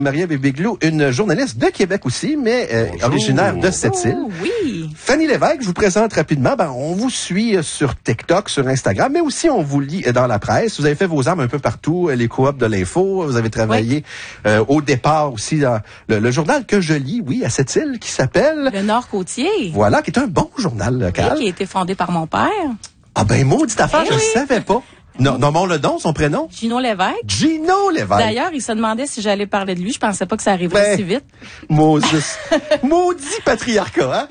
Marie-Ève Bigelow, une journaliste de Québec aussi, mais originaire de Sept-Îles. Oh, oui. Fanny Lévesque, je vous présente rapidement. On vous suit sur TikTok, sur Instagram, mais aussi on vous lit dans la presse. Vous avez fait vos armes un peu partout, les coops de l'info. Vous avez travaillé au départ aussi dans le journal que je lis, oui, à Sept-Îles, qui s'appelle... Le Nord-Côtier. Voilà, qui est un bon journal local. Oui, qui a été fondé par mon père. Ah ben, maudite affaire, je ne savais pas. Non, nommons-le don, son prénom? Gino Lévesque. Gino Lévesque. D'ailleurs, il se demandait si j'allais parler de lui. Je pensais pas que ça arriverait si vite. Maudit patriarcat, hein?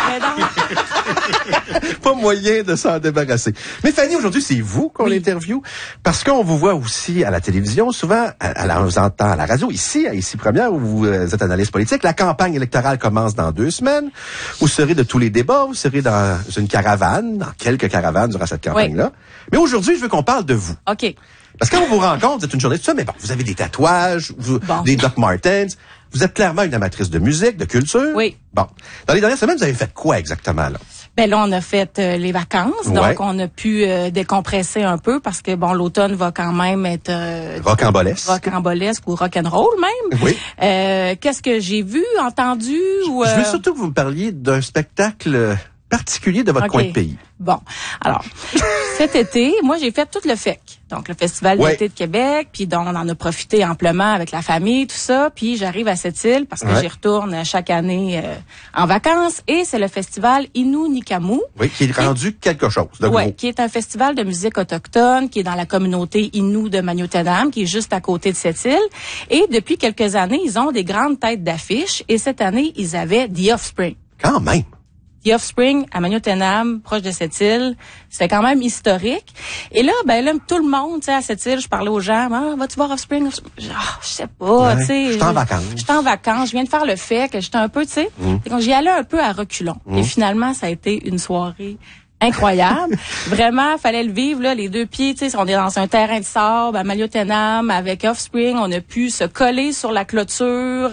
Pas moyen de s'en débarrasser. Mais Fanny, aujourd'hui, c'est vous qu'on interviewe, parce qu'on vous voit aussi à la télévision, souvent, on vous entend à la radio, ici Première, où vous êtes analyste politique. La campagne électorale commence dans 2 semaines. Vous serez de tous les débats, vous serez dans une caravane, dans quelques caravanes durant cette campagne-là. Mais aujourd'hui, je veux qu'on parle de vous. OK. Parce que quand on vous rencontre, vous êtes une journaliste, tout ça, mais vous avez des tatouages, des Doc Martens. Vous êtes clairement une amatrice de musique, de culture. Oui. Bon. Dans les dernières semaines, vous avez fait quoi exactement, là? Ben là, on a fait les vacances, donc on a pu décompresser un peu parce que l'automne va quand même être rocambolesque ou rock'n'roll même. Oui. Qu'est-ce que j'ai vu, entendu ou Je veux surtout que vous me parliez d'un spectacle particulier de votre coin de pays. Bon, alors cet été, moi j'ai fait tout le FEC, donc le Festival d'été de Québec, puis on en a profité amplement avec la famille, tout ça, puis j'arrive à Sept-Îles parce que j'y retourne chaque année en vacances et c'est le festival Innu-Nikamu. Oui, qui est rendu quelque chose de gros. Oui, qui est un festival de musique autochtone qui est dans la communauté Innu de Magnotenam, qui est juste à côté de Sept-Îles. Et depuis quelques années, ils ont des grandes têtes d'affiche et cette année, ils avaient The Offspring. Quand même. The Offspring à Magnotenam, proche de Sept-Îles, c'est quand même historique. Et là, là, tout le monde, tu sais, à Sept-Îles, je parlais aux gens, vas-tu voir Offspring? Je sais pas, tu sais. Je suis en vacances. Je suis en vacances, je viens de faire le FEC, j'étais un peu, tu sais. Donc, j'y allais un peu à reculons. Et finalement, ça a été une soirée incroyable. Vraiment, fallait le vivre, là, les 2 pieds, tu sais, on est dans un terrain de sable à Magnotenam avec Offspring, on a pu se coller sur la clôture,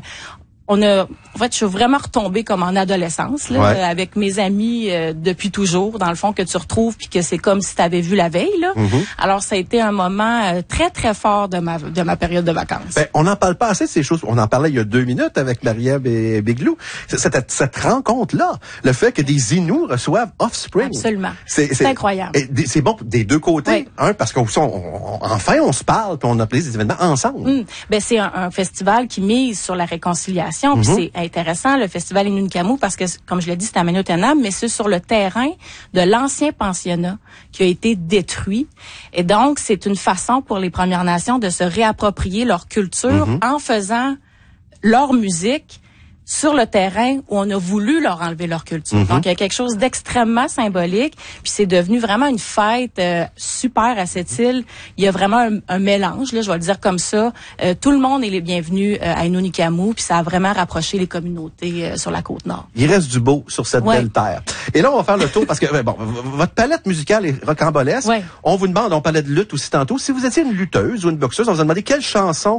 en fait, je suis vraiment retombée comme en adolescence, là, avec mes amis depuis toujours, dans le fond, que tu retrouves puis que c'est comme si tu avais vu la veille, là. Alors, ça a été un moment très, très fort de ma période de vacances. Ben, on n'en parle pas assez de ces choses. On en parlait il y a 2 minutes avec Marie-Ève Bigelow. Cette rencontre-là, le fait que des Inuits reçoivent Offspring. Absolument. C'est incroyable. C'est bon des 2 côtés. Un, parce qu'on enfin, on se parle puis on a des événements ensemble. Ben, c'est un festival qui mise sur la réconciliation. Puis c'est intéressant, le festival Innu-Nikamu, parce que, comme je l'ai dit, c'est à Magnotenam, mais c'est sur le terrain de l'ancien pensionnat qui a été détruit. Et donc, c'est une façon pour les Premières Nations de se réapproprier leur culture en faisant leur musique sur le terrain où on a voulu leur enlever leur culture. Donc, il y a quelque chose d'extrêmement symbolique. Puis, c'est devenu vraiment une fête super à cette île. Il y a vraiment un mélange, là, je vais le dire comme ça. Tout le monde est les bienvenus à Innu-Nikamu. Puis, ça a vraiment rapproché les communautés sur la Côte-Nord. Il reste du beau sur cette belle terre. Et là, on va faire le tour parce que, votre palette musicale est rocambolesque. On vous demande, on parlait de lutte aussi tantôt. Si vous étiez une lutteuse ou une boxeuse, on vous a demandé quelle chanson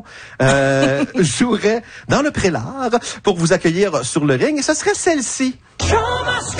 jouerait dans le Prélard pour vous accueillir sur le ring, et ce serait celle-ci.